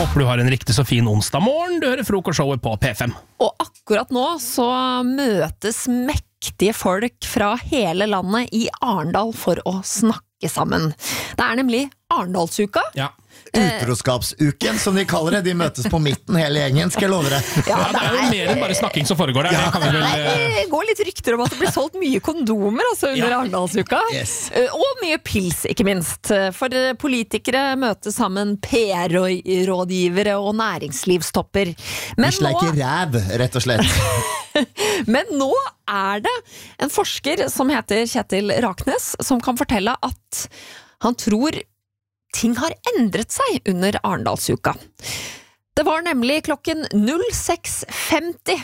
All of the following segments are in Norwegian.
Håper du har en riktig så fin onsdag morgen. Du hører frokostshowet på P5. Og akkurat nå så møtes mektige folk fra hele landet i Arendal for å snakke sammen. Det nemlig Arendalsuka. Ja. Utroskapsuken, som de kaller det. De møtes på midten, hele gjengen, skal jeg love deg. Ja, det jo mer enn bare snakking som foregår der. Det kan vi vel... Det går litt rykter om at det blir solgt mye kondomer altså, under Arendalsuka. Yes. Og mye pils, ikke minst. For politikere møter sammen PR-rådgivere og næringslivstopper. Vi sleiker ræv, rett og slett. Men nå det en forsker som heter Kjetil Raknes, som kan fortelle at han tror ting har endret seg under Arendalsuka. Det var nemlig klokken 06:50,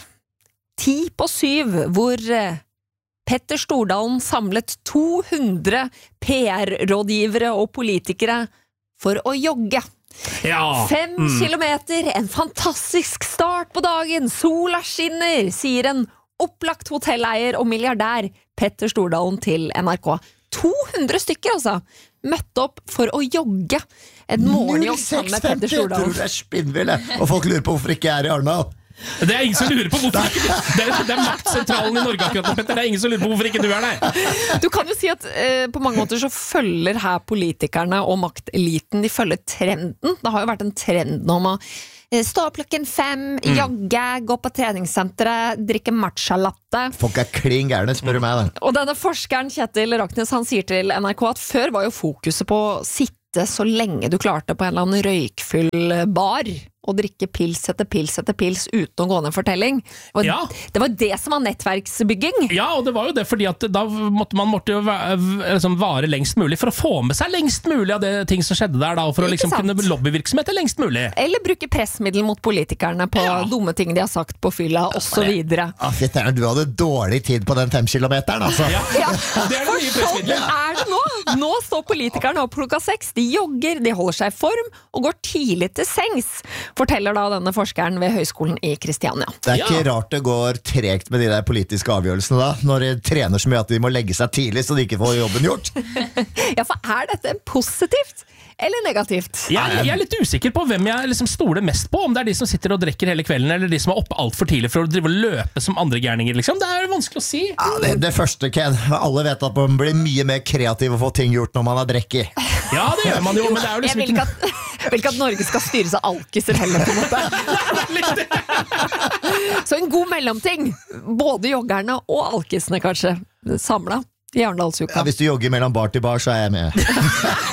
6:50, hvor Petter Stordalen samlet 200 PR-rådgivere og politikere for å jogge. 5 kilometer, en fantastisk start på dagen, sola skinner, sier en opplagt hotelleier og milliardær Petter Stordalen til NRK. 200 stykker altså, møtte opp for å jogge en morgenjogg sammen med Petter Stordalen. Jeg tror det spinnvill, og folk lurer på hvorfor ikke jeg i Arendal. Det ingen som lurer på hvorfor ikke du. Det maktsentralen i Norge akkurat nå, Petter. Det ingen som lurer på hvorfor ikke du der. Du kan jo si at på mange måter så følger her politikerne og makteliten, de følger trenden. Det har jo vært en trend nå om å stå opp klokken 5, jogge, gå på treningssenteret, drikke matcha-latte. Folk klin gærne, spør du meg da. Og denne forskeren Kjetil Raknes, han sier til NRK at før var jo fokuset på å sitte så lenge du klarte på en eller annen røykfull bar og drikke pils etter pils etter pils uten å gå ned en fortelling. Og det var det som var nettverksbygging. Ja, og det var jo det, fordi at da måtte man jo vare lengst mulig for å få med seg lengst mulig av det ting som skjedde der da, og for å liksom kunne lobbyvirksomhet lengst mulig. Eller bruke pressmiddel mot politikerne på dumme ting de har sagt på fylla, og så videre. Du hadde dårlig tid på den 5 kilometeren, altså. Det for sånn det nå. Nå står politikerne opp klokka 6, de jogger, de holder seg i form, og går tidlig til sengs, forteller da denne forskeren ved Høgskolen i Kristiania. Det ikke rart det går tregt med de der politiske avgjørelsene da, når de trener så mye at de må legge seg tidlig så de ikke får jobben gjort. Ja, for dette positivt eller negativt? Jeg litt usikker på hvem jeg liksom stoler mest på, om det de som sitter og drikker hele kvelden, eller de som oppe alt for tidlig for å drive og løpe som andre gærninger, liksom. Det vanskelig å si. Ja, det første, Ken. Alle vet at man blir mye mer kreativ og får ting gjort når man har drukket. Ja, det gjør man jo, men det jo liksom ikke... Jeg vil ikke at Norge skal styres av alkiser heller, på en måte. Så en god mellomting. Både joggerne og alkisene, kanskje. Samlet i Arendalsuka. Ja, hvis du jogger mellom bar til bar, så jeg med.